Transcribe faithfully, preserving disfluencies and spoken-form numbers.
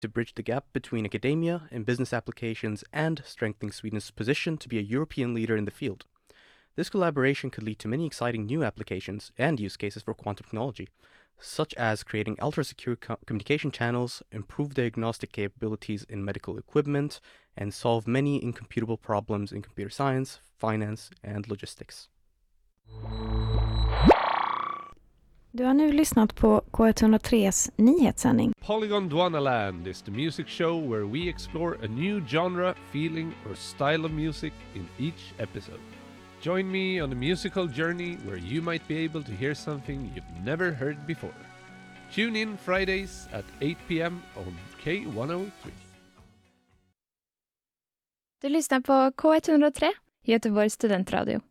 to bridge the gap between academia and business applications and strengthening Sweden's position to be a European leader in the field. This collaboration could lead to many exciting new applications and use cases for quantum technology, such as creating ultra-secure co- communication channels, improve diagnostic capabilities in medical equipment, and solve many incomputable problems in computer science, finance, and logistics. Du har nu lyssnat på K ett noll tres nyhetssändning. Polygon Dwanaland is the music show where we explore a new genre, feeling, or style of music in each episode. Join me on a musical journey where you might be able to hear something you've never heard before. Tune in Fridays at eight p.m. on K one oh three. Du lyssnar på K ett noll tre, Göteborgs studentradio.